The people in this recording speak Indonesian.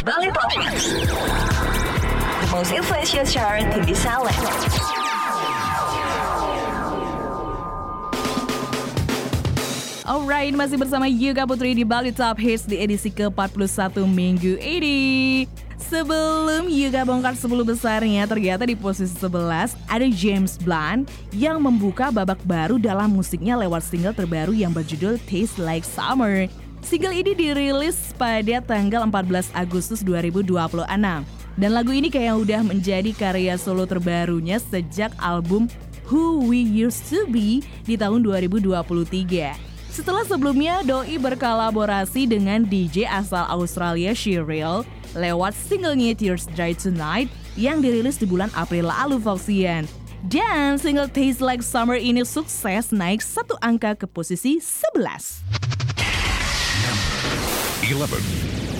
Bali Top Hits, the most influential chart in the Salem. Alright, masih bersama Yoga Putri di Bali Top Hits di edisi ke-41 minggu ini. Sebelum Yoga bongkar 10 besarnya, ternyata di posisi 11 ada James Blunt yang membuka babak baru dalam musiknya lewat single terbaru yang berjudul Taste Like Summer. Single ini dirilis pada tanggal 14 Agustus 2026. Dan lagu ini kayak udah menjadi karya solo terbarunya sejak album Who We Used To Be di tahun 2023. Setelah sebelumnya Doi berkolaborasi dengan DJ asal Australia Cheryl lewat singlenya Tears Dry Tonight yang dirilis di bulan April lalu Foxian. Dan single Taste Like Summer ini sukses naik satu angka ke posisi 11. 11.